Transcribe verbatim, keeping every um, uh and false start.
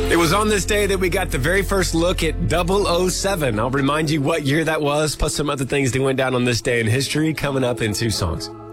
It was on this day that we got the very first look at double oh seven. I'll remind you what year that was, plus some other things that went down on this day in history coming up in two songs.